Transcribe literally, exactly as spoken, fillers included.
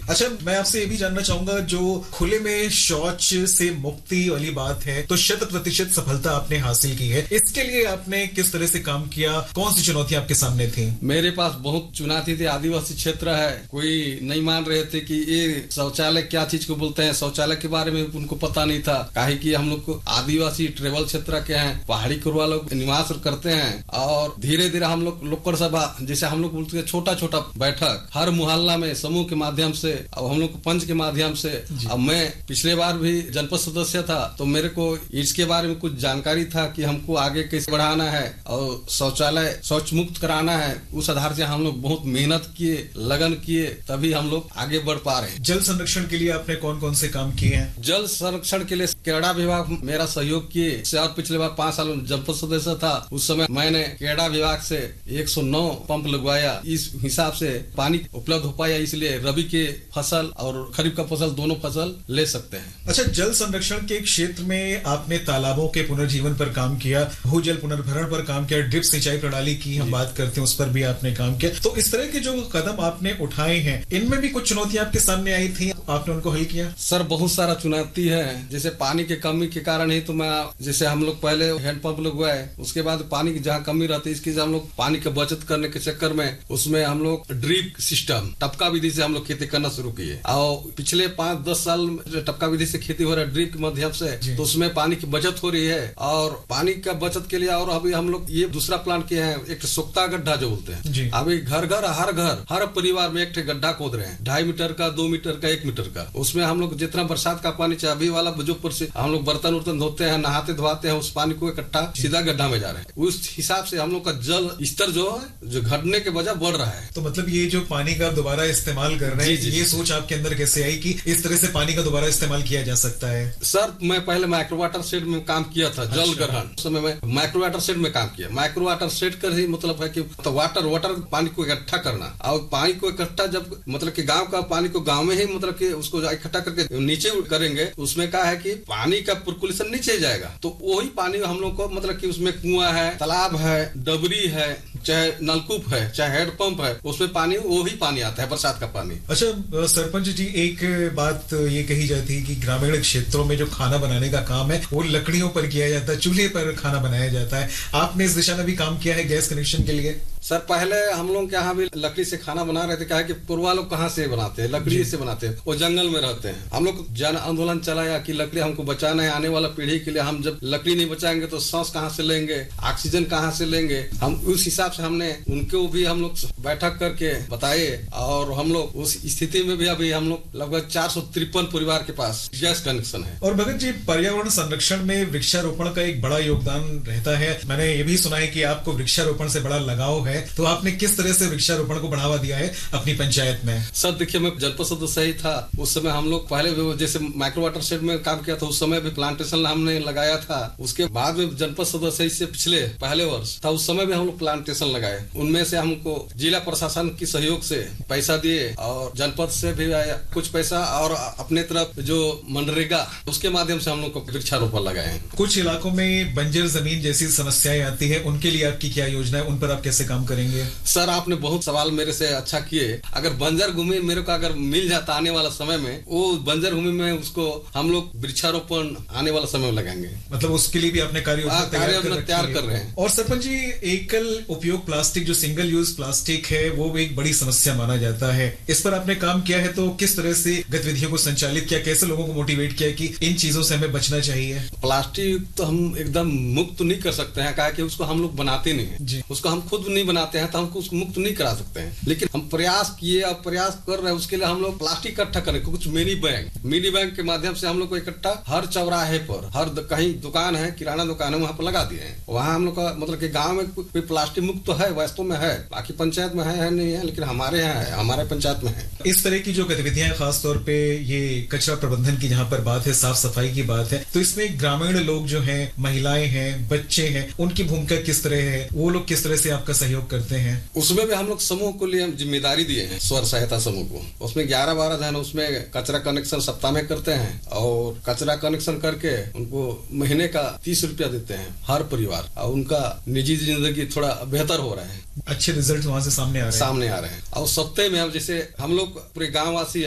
अच्छा, मैं आपसे ये भी जानना चाहूंगा, जो खुले में शौच से मुक्ति वाली बात है, तो शत प्रतिशत सफलता आपने हासिल की है। इसके लिए आपने किस तरह से काम किया, कौन सी चुनौतियां आपके सामने थी? मेरे पास बहुत चुनौती थी। आदिवासी क्षेत्र है, कोई नहीं मान रहे थे कि ये शौचालय क्या चीज को बोलते हैं। शौचालय के बारे में उनको पता नहीं था, काहे कि हम लोग को आदिवासी ट्रेवल क्षेत्र के हैं, पहाड़ी कुरवा लोग निवास करते हैं। और धीरे धीरे हम लोग लोकड़ सभा, जैसे हम लोग बोलते हैं, छोटा छोटा बैठक हर मोहल्ला में समूह के माध्यम से, अब हम लोग पंच के माध्यम से। अब मैं पिछले बार भी जनपद सदस्य था, तो मेरे को इसके बारे में कुछ जानकारी था कि हमको आगे कैसे बढ़ाना है और शौचालय शौच मुक्त कराना है। उस आधार से हम लोग बहुत मेहनत किए, लगन किए, तभी हम लोग आगे बढ़ पा रहे हैं। जल संरक्षण के लिए आपने कौन कौन से काम किए हैं? जल संरक्षण के लिए क्रीड़ा विभाग मेरा सहयोग किए। और पिछले बार पांच साल जनपद सदस्य था, उस समय मैंने क्रीड़ा विभाग से एक सौ नौ पंप लगवाया। इस हिसाब से पानी उपलब्ध हो पाया, इसलिए रबी के फसल और खरीफ का फसल दोनों फसल ले सकते हैं। अच्छा, जल संरक्षण के क्षेत्र में आपने तालाबों के पुनर्जीवन पर काम किया, भूजल पुनर्भरण पर काम किया, ड्रिप सिंचाई प्रणाली की हम बात करते हैं, उस पर भी आपने काम किया। तो इस तरह के जो कदम आपने उठाए हैं, इनमें भी कुछ चुनौतियां आपके सामने आई थी, आपने उनको हल किया? सर, बहुत सारा चुनौती है। जैसे पानी की कमी के कारण ही तो मैं, जैसे हम लोग पहले हैंडपंप लगवाए, उसके बाद पानी की जहाँ कमी रहती है, इसकी हम लोग पानी की बचत करने के चक्कर में उसमें हम लोग ड्रिप सिस्टम, टपका विधि से हम लोग खेती करना शुरू किए। और पिछले पाँच दस साल में टपका विधि से खेती हो रहा है, ड्रिप के माध्यम से, तो उसमें पानी की बचत हो रही है। और पानी का बचत के लिए और अभी हम लोग ये दूसरा प्लान किए हैं, एक सोख्ता गड्ढा जो बोलते हैं। अभी घर घर हर घर हर परिवार में एक गड्ढा खोद रहे हैं, ढाई मीटर का, दो मीटर का, एक मीटर का। उसमें हम लोग जितना बरसात का पानी चाहिए, अभी वाला जो पर से हम लोग बर्तन उर्तन धोते हैं, नहाते धोते हैं, उस पानी को इकट्ठा सीधा गड्ढा में जा रहे हैं। उस हिसाब से हम लोग का जल स्तर जो है, जो घटने के वजह बढ़ रहा है। तो मतलब ये जो पानी का दोबारा इस्तेमाल कर रहे हैं, ये सोच आपके अंदर कैसे आई कि इस तरह से पानी का दोबारा इस्तेमाल किया जा सकता है? सर, मैं पहले माइक्रो वाटर शेड में काम किया था। जल ग्रहण उस समय मैं माइक्रो वाटर शेड में काम किया। माइक्रो वाटर शेड का ही मतलब है कि तो वाटर वाटर पानी को इकट्ठा करना, और पानी को इकट्ठा जब मतलब कि गांव का पानी को गांव में ही मतलब कि उसको इकट्ठा करके नीचे करेंगे, उसमें क्या है कि पानी का पर्कुलेशन नीचे जाएगा। तो वही पानी हम लोग को मतलब कि उसमें कुआं है, तालाब है, डबरी है, चाहे नलकूप है, चाहे हैंडपंप है, उसमें पानी वही पानी आता है, बरसात का पानी। अच्छा सरपंच जी, एक बात ये कही जाती है कि ग्रामीण क्षेत्रों में जो खाना बनाने का काम है वो लकड़ियों पर किया जाता है, चूल्हे पर खाना बनाया जाता है। आपने इस दिशा में भी काम किया है गैस कनेक्शन के लिए? सर, पहले हम लोग के यहाँ भी लकड़ी से खाना बना रहे थे। क्या है कि पूर्वा लोग कहाँ से बनाते हैं, लकड़ी से बनाते हैं, वो जंगल में रहते हैं। हम लोग जन आंदोलन चलाया कि लकड़ी हमको बचाना है, आने वाला पीढ़ी के लिए। हम जब लकड़ी नहीं बचाएंगे तो सांस कहाँ से लेंगे, ऑक्सीजन कहाँ से लेंगे। हम उस हिसाब से हमने उनको भी हम लोग बैठक करके बताए, और हम लोग उस स्थिति में भी अभी हम लोग लगभग चार सौ तिरपन परिवार के पास गैस कनेक्शन है। और भगत जी, पर्यावरण संरक्षण में वृक्षारोपण का एक बड़ा योगदान रहता है। मैंने ये भी सुना है कि आपको वृक्षारोपण से बड़ा लगाव है, तो आपने किस तरह से वृक्षारोपण को बढ़ावा दिया है अपनी पंचायत में? सर देखिए, मैं जनपद सदस्य ही था उस समय। हम लोग पहले जैसे माइक्रो वाटर शेड में काम किया था, उस समय भी प्लांटेशन हमने लगाया था। उसके बाद में जनपद सदस्य से पिछले पहले वर्ष था, उस समय भी हम लोग प्लांटेशन लगाए। उनमें से हमको जिला प्रशासन की सहयोग से पैसा दिए, और जनपद से भी आया कुछ पैसा, और अपने तरफ जो मनरेगा उसके माध्यम से हम लोग को वृक्षारोपण लगाए। कुछ इलाकों में बंजर जमीन जैसी समस्याएं आती है, उनके लिए आपकी क्या योजना है, उन पर आप कैसे काम करेंगे? सर, आपने बहुत सवाल मेरे से अच्छा किए। अगर बंजर भूमि मेरे को अगर मिल जाता आने वाला समय में, वो बंजर भूमि में उसको हम लोग वृक्षारोपण आने वाला समय में लगाएंगे। मतलब उसके लिए भी अपने कार्य तैयार कर, तैयार कर रहे हैं। और सरपंच जी, एकल उपयोग प्लास्टिक, जो सिंगल यूज प्लास्टिक है, वो एक बड़ी समस्या माना जाता है। इस पर आपने काम किया है, तो किस तरह से गतिविधियों को संचालित किया, कैसे लोगों को मोटिवेट किया कि इन चीजों से हमें बचना चाहिए? प्लास्टिक तो हम एकदम मुक्त नहीं कर सकते हैं, कहा कि उसको हम लोग बनाते नहीं है, उसको हम खुद नहीं बनाते हैं, तो हमको उसको मुक्त नहीं करा सकते हैं। लेकिन हम प्रयास किए और प्रयास कर रहे हैं। उसके लिए हम लोग प्लास्टिक इकट्ठा करें, कुछ मिनी बैंक मिनी बैंक के माध्यम से हम लोग को इकट्ठा हर चौराहे पर, हर कहीं दुकान है, किराना दुकान है, वहाँ पर लगा दिए हैं। वहाँ हम लोग का मतलब कि गाँव में कोई प्लास्टिक मुक्त तो है, वास्तव में है, बाकी पंचायत में है, है नहीं है, लेकिन हमारे यहाँ है, हमारे पंचायत में है। इस तरह की जो गतिविधियां, खासतौर पे ये कचरा प्रबंधन की जहाँ पर बात है, साफ सफाई की बात है, तो इसमें ग्रामीण लोग जो हैं, महिलाएं हैं, बच्चे हैं, उनकी भूमिका किस तरह है? वो लोग किस तरह से आपका सहयोग करते हैं? उसमें भी हम लोग समूह को लिए जिम्मेदारी दिए हैं, स्वर सहायता समूह को। उसमें ग्यारह बारह जन उसमें कचरा कनेक्शन सप्ताह में करते हैं, और कचरा कनेक्शन करके उनको महीने का तीस रुपया देते हैं हर परिवार, और उनका निजी जिंदगी थोड़ा बेहतर हो रहा है। अच्छे रिजल्ट वहाँ से सामने आ रहे हैं सामने आ रहे हैं। और सप्ताह में हम जैसे हम लोग पूरे गाँव वासी